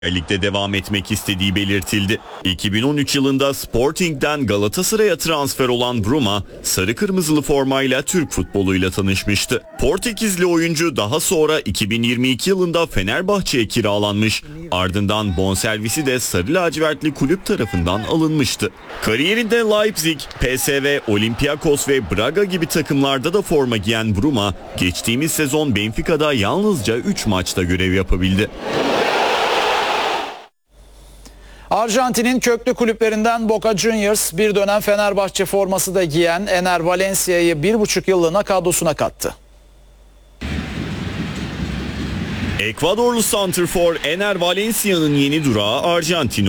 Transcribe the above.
Ligde devam etmek istediği belirtildi. 2013 yılında Sporting'den Galatasaray'a transfer olan Bruma, sarı kırmızılı formayla Türk futboluyla tanışmıştı. Portekizli oyuncu daha sonra 2022 yılında Fenerbahçe'ye kiralanmış. Ardından bonservisi de sarı lacivertli kulüp tarafından alınmıştı. Kariyerinde Leipzig, PSV, Olympiakos ve Braga gibi takımlarda da forma giyen Bruma, geçtiğimiz sezon Benfica'da yalnızca 3 maçta görev yapabildi. Arjantin'in köklü kulüplerinden Boca Juniors bir dönem Fenerbahçe forması da giyen Ener Valencia'yı 1,5 yıllığına kadrosuna kattı. Ekvadorlu santrfor Ener Valencia'nın yeni durağı Arjantin